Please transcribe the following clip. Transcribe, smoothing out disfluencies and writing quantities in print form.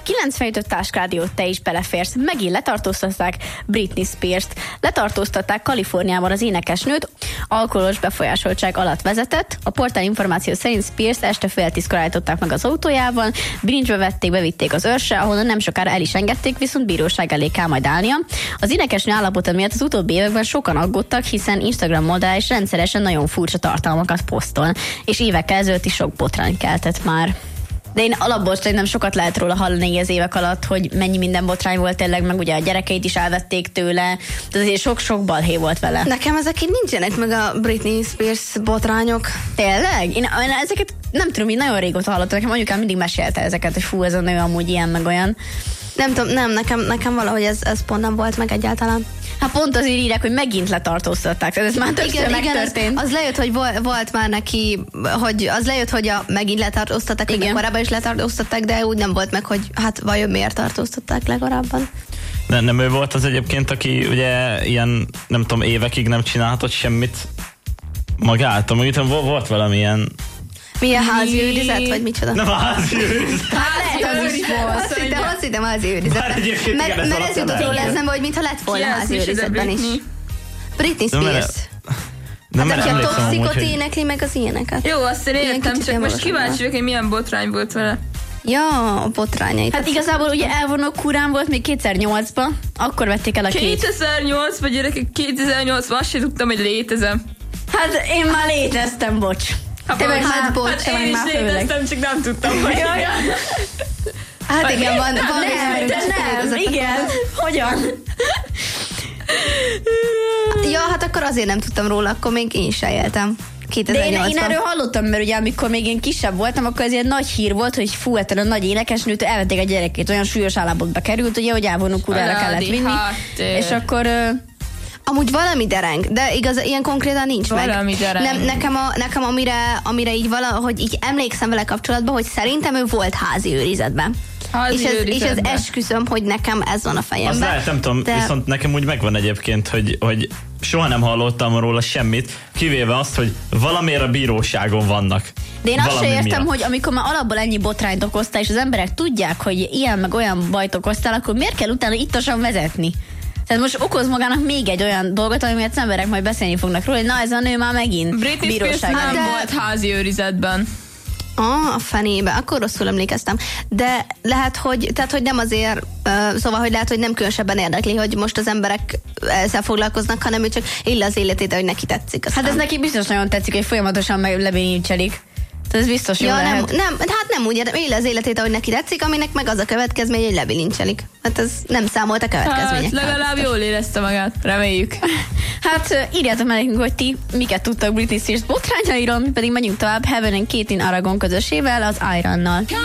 90 ütött táskádiót te is beleférsz. Megint letartóztatták Britney Spears-t. Letartóztatták Kaliforniában az énekesnőt, alkoholos befolyásoltság alatt vezetett. A portál információ szerint Spears este fél 10-kor állították meg az autójában, bilincsbe bevitték az őrsre, ahonnan nem sokára el is engedték, viszont bíróság elé kell majd állnia. Az énekesnő állapota miatt az utóbbi években sokan aggódtak, hiszen Instagram oldalán is rendszeresen nagyon furcsa tartalmakat posztol, és évekkel ezelőtt is sok botrány keltett már. De én alapból szerintem sokat lehet róla hallani az évek alatt, hogy mennyi minden botrány volt tényleg, meg ugye a gyerekeit is elvették tőle, de azért sok-sok balhé volt vele. Nekem ezek így nincsenek meg a Britney Spears botrányok. Tényleg? Én ezeket nem tudom, így nagyon régóta hallottam, nekem anyukám mindig mesélte ezeket, hogy fú, ez a nő amúgy ilyen, meg olyan. Nem tudom, nekem valahogy ez pont nem volt meg egyáltalán. Hát pont azért írják, hogy megint letartóztatták, tehát ez már többször megtörtént. Az lejött, hogy volt már neki, hogy az lejött, hogy megint letartóztatták, hogy korábban is letartóztatták, de úgy nem volt meg, hogy hát vajon miért tartóztatták legalábban. Nem ő volt az egyébként, aki ugye ilyen, nem tudom, évekig nem csinálhatott semmit magától, meg itt volt valamilyen... Milyen házi őrizet, vagy micsoda? Nem a házi őrizet. Hát lehet, az is volt. Azt hittem házi őrizet. Mert ez jutott róla eszembe, hogy mintha lett volna házi őrizetben is. Britney Spears. Hát aki a toxikot énekli, meg az ilyeneket. Jó, azt én értem, csak most kíváncsi vagyok, hogy milyen botrány volt vele. Ja, a botrányait. Hát igazából ugye elvonó kurán volt még 2008-ban, akkor vették el a 2008-ban, gyerekek, 2008-ban azt sem tudtam, hogy létezem. Hát én már léteztem, bocs. Te meg már bocs, hát én is léteztem, csak nem tudtam, hogy hát igen, van nem, igen. Hogyan? Ja, hát akkor azért nem tudtam róla, akkor még én is éltem. 2008-ban. De én erről hallottam, mert ugye amikor még én kisebb voltam, akkor ez ilyen nagy hír volt, hogy fú, a nagy énekesnőt elvették a gyerekét, olyan súlyos állapotba került, ugye, hogy elvonó kurára kellett vinni. És akkor... Amúgy valami dereng, de igaz, ilyen konkrétan nincs valami meg. Dereng. Nekem amire így valahogy így emlékszem vele kapcsolatban, hogy szerintem ő volt házi őrizetben. És ez esküszöm, hogy nekem ez van a fejemben. Az lehet, nem tudom, viszont nekem úgy megvan egyébként, hogy soha nem hallottam róla semmit, kivéve azt, hogy valamiért a bíróságon vannak. De én azt sem értem, hogy amikor már alapból ennyi botrányt okoztál, és az emberek tudják, hogy ilyen meg olyan bajt okoztál, akkor miért kell utána ittasan vezetni? Tehát most okoz magának még egy olyan dolgot, ami miatt az emberek majd beszélni fognak róla, hogy na ez a nő már megint Britney Spears nem volt házi őrizetben. A fenébe, akkor rosszul emlékeztem. De lehet, hogy nem azért, szóval, hogy lehet, hogy nem különösebben érdekli, hogy most az emberek ezzel foglalkoznak, hanem ő csak él az életét, hogy neki tetszik. Hát ez neki biztos nagyon tetszik, hogy folyamatosan lebénincselik. Ez biztos jó lehet. Nem úgy él az életét, ahogy neki tetszik, aminek meg az a következmény, hogy lebilincselik. Hát ez nem számolt a következményekkel. Hát legalább jól érezte magát, reméljük. Hát írjátok meg nekünk, hogy ti miket tudtak Britney Spears botrányairól, mi pedig megyünk tovább Heaven and Kate in Aragon közösével, az Ironnal.